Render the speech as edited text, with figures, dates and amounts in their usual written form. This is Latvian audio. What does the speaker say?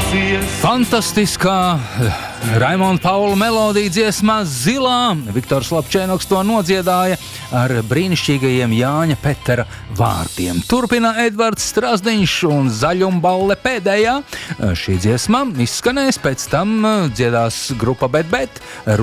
Fantastiskā Raimonda Paula melodija dziesmā Zilā. Viktors Lapčēnoks to nodziedāja ar brīnišķīgajiem Jāņa Petera vārdiem. Turpina Edvards Strazdiņš un Zaļumballe pēdējā. Šī dziesma izskanēs, pēc tam dziedās grupa Bet.